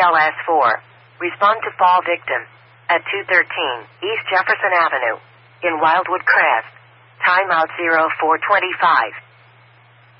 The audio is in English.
BLS-4. Respond to fall victim at 213 East Jefferson Avenue in Wildwood Crest. Timeout 0425.